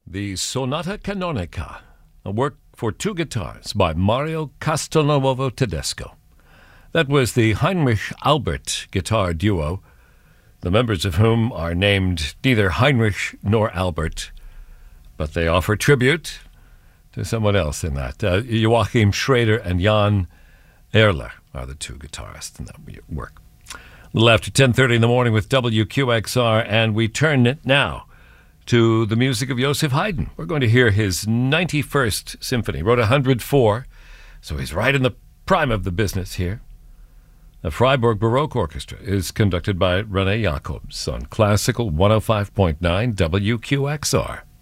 the Sonata Canonica, a work for two guitars by Mario Castelnuovo Tedesco. That was the Heinrich Albert guitar duo, the members of whom are named neither Heinrich nor Albert, but they offer tribute to someone else in that. Joachim Schrader and Jan Ehrler are the two guitarists in that work. A little after 10:30 in the morning with WQXR, and we turn it now to the music of Joseph Haydn. We're going to hear his 91st symphony. He wrote 104, so he's right in the prime of the business here. The Freiburg Baroque Orchestra is conducted by René Jacobs on Classical 105.9 WQXR.